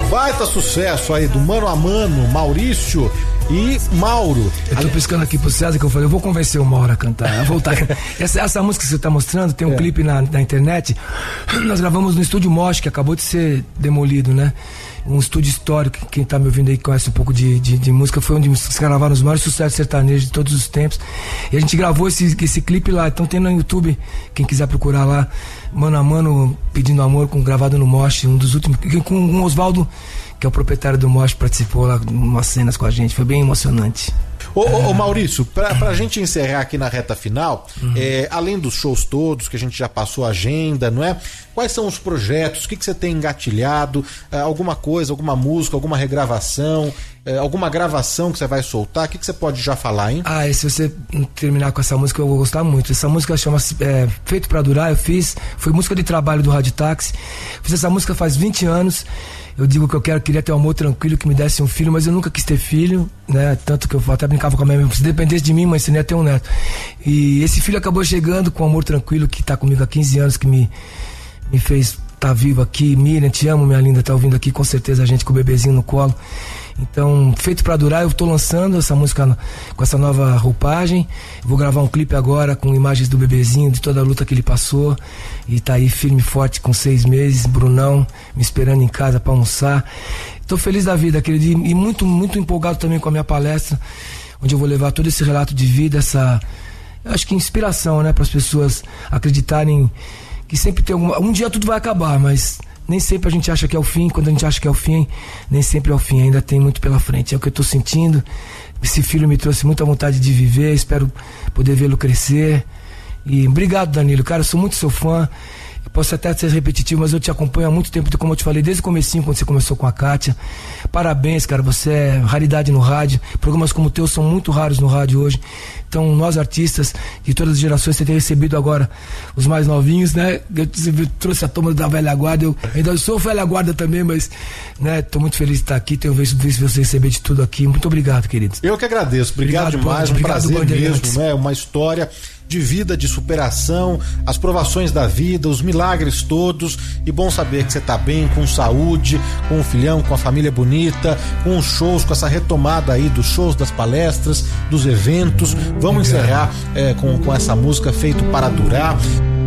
Baita sucesso aí do Mano a Mano, Maurício e Mauro. Eu tô piscando aqui pro César que eu falei, eu vou convencer o Mauro a cantar, a voltar. Essa música que você tá mostrando, tem um clipe na internet. Nós gravamos no Estúdio Mosh, que acabou de ser demolido, né? Um estúdio histórico, quem tá me ouvindo aí conhece um pouco de música, foi onde se gravaram os maiores sucessos sertanejos de todos os tempos. E a gente gravou esse clipe lá, então tem no YouTube, quem quiser procurar lá, Mano a Mano, Pedindo Amor, gravado no Mosh, um dos últimos, com o Oswaldo, que é o proprietário do Mosh, participou lá de umas cenas com a gente, foi bem emocionante. Ô Maurício, pra gente encerrar aqui na reta final, além dos shows todos, que a gente já passou a agenda, não é? Quais são os projetos? O que você tem engatilhado? Alguma coisa, alguma música, alguma regravação, alguma gravação que você vai soltar? O que você pode já falar, hein? E se você terminar com essa música, eu vou gostar muito. Essa música chama-se Feito Pra Durar, foi música de trabalho do Rádio Táxi. Fiz essa música faz 20 anos. Eu digo que eu queria ter um amor tranquilo, que me desse um filho, mas eu nunca quis ter filho, né? Tanto que eu até brincava com a minha mãe, se dependesse de mim, mãe, você nem ia ter um neto. E esse filho acabou chegando com um amor tranquilo, que tá comigo há 15 anos, que me fez estar vivo aqui. Miriam, te amo, minha linda, tá ouvindo aqui, com certeza a gente com o bebezinho no colo. Então, Feito Pra Durar, eu tô lançando essa música com essa nova roupagem. Vou gravar um clipe agora com imagens do bebezinho, de toda a luta que ele passou. E tá aí firme e forte com 6 meses, Brunão, me esperando em casa pra almoçar. Tô feliz da vida, querido, e muito, muito empolgado também com a minha palestra, onde eu vou levar todo esse relato de vida, acho que inspiração, né, para as pessoas acreditarem que sempre tem um dia tudo vai acabar, mas nem sempre a gente acha que é o fim. Quando a gente acha que é o fim, nem sempre é o fim, ainda tem muito pela frente. É o que eu tô sentindo. Esse filho me trouxe muita vontade de viver, espero poder vê-lo crescer. E obrigado, Danilo, cara, eu sou muito seu fã. Eu posso até ser repetitivo, mas eu te acompanho há muito tempo, como eu te falei, desde o comecinho, quando você começou com a Kátia. Parabéns, cara, você é raridade no rádio. Programas como o teu são muito raros no rádio hoje. Então, nós artistas de todas as gerações, você tem recebido agora os mais novinhos, né? Eu trouxe a turma da velha guarda, eu ainda sou velha guarda também, mas, né, tô muito feliz de estar aqui, tenho visto você receber de tudo aqui. Muito obrigado, queridos. Eu que agradeço, obrigado demais, um prazer mesmo, né? Uma história de vida, de superação, as provações da vida, os milagres todos, e bom saber que você tá bem, com saúde, com o filhão, com a família bonita, com os shows, com essa retomada aí dos shows, das palestras, dos eventos. Vamos encerrar com essa música Feito Para Durar.